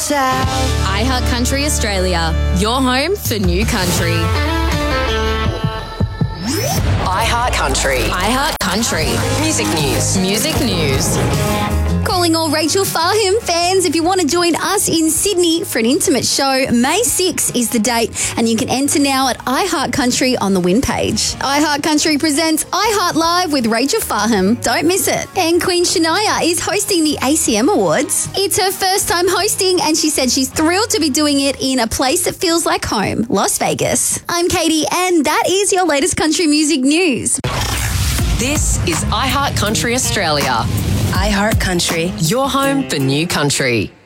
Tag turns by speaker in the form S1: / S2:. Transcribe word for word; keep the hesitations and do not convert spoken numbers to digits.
S1: south.
S2: iHeart Country Australia, your home for new country.
S3: iHeart Country.
S2: iHeart Country.
S3: Music news.
S2: Music news.
S4: Calling all Rachel Farham fans, if you want to join us in Sydney for an intimate show, May sixth is the date, and you can enter now at iHeart Country on the win page. iHeart Country presents iHeart Live with Rachel Farham. Don't miss it. And Queen Shania is hosting the A C M Awards. It's her first time hosting, and she said she's thrilled to be doing it in a place that feels like home, Las Vegas. I'm Katie, and that is your latest country music news.
S3: This is iHeart Country Australia.
S1: iHeart Country.
S3: Your home for new country.